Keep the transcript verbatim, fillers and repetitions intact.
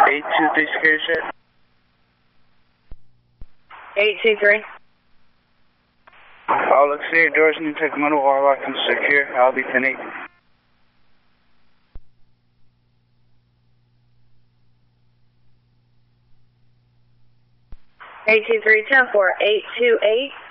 eight two three security check. eight two three. All exterior doors need to take middle wall lock and secure. I'll be ten eight. eight two three, ten four, eight two eight.